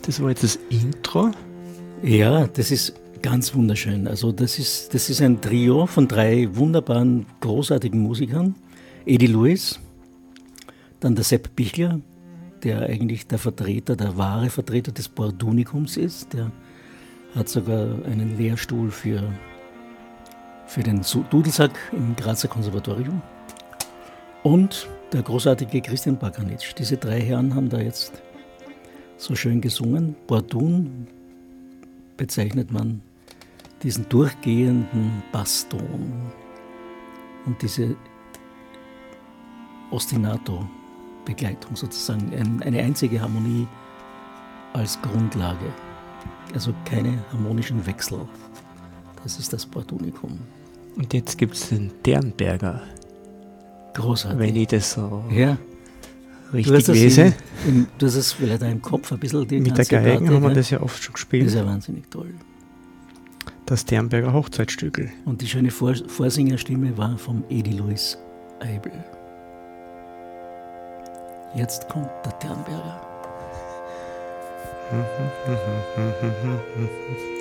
Das war jetzt das Intro. Ja, das ist ganz wunderschön. Also das ist ein Trio von 3 wunderbaren, großartigen Musikern. Eddie Lewis, dann der Sepp Bichler, der eigentlich der wahre Vertreter des Bordunikums ist. Der hat sogar einen Lehrstuhl für den Dudelsack im Grazer Konservatorium. Und der großartige Christian Bakanitsch. Diese 3 Herren haben da jetzt so schön gesungen. Bordun bezeichnet man diesen durchgehenden Basston und diese Ostinato-Begleitung sozusagen, eine einzige Harmonie als Grundlage. Also keine harmonischen Wechsel. Das ist das Bordunikum. Und jetzt gibt es den Dernberger. Großartig. Wenn ich das so richtig lese. Du hast es vielleicht auch im Kopf ein bisschen. Mit der Geigen haben wir das ja oft schon gespielt. Das ist ja wahnsinnig toll. Das Dernberger Hochzeitstückel. Und die schöne Vorsingerstimme war vom Eddie Louis Eibel. Jetzt kommt der Dernberger.